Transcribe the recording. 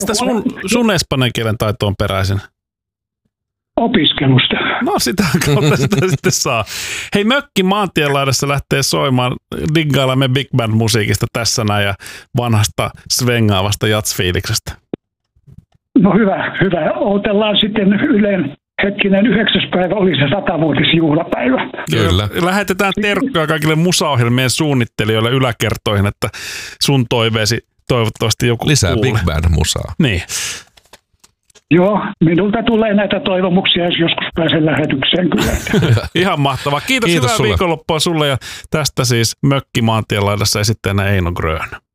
Mistä sun espanjan kielen taito on peräisin? Opiskelusta. No sitä kautta sitä sitten saa. Hei, Mökki maantienlaidassa lähtee soimaan. Diggailemme Big Band-musiikista tässä näin ja vanhasta svengaavasta jatsfiiliksestä. No hyvä. Odotellaan sitten Ylen 9. päivä oli se 100-vuotisjuhlapäivä. Kyllä. Lähetetään terkkoja kaikille musaohjelmien suunnittelijoille yläkertoihin, että sun toiveesi toivottavasti joku lisää kuulee. Big Band-musaa. Niin. Joo, minulta tulee näitä toivomuksia, jos joskus pääsen lähetykseen kyllä. Ihan mahtavaa. Kiitos hyvää sulle. viikonloppua sulle ja tästä siis Mökki maantienlaidassa esittäjänä Eino Grön.